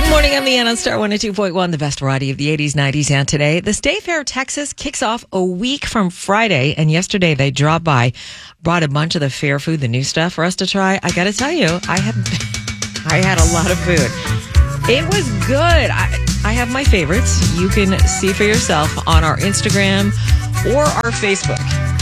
Morning, I'm Leanne on Star 102.1, the best variety of the 80s, 90s, and today. The State Fair Texas kicks off a week from Friday, and yesterday they dropped by, brought a bunch of the fair food, the new stuff for us to try. I gotta tell you, I had a lot of food. It was good. I have my favorites. You can see for yourself on our Instagram or our Facebook.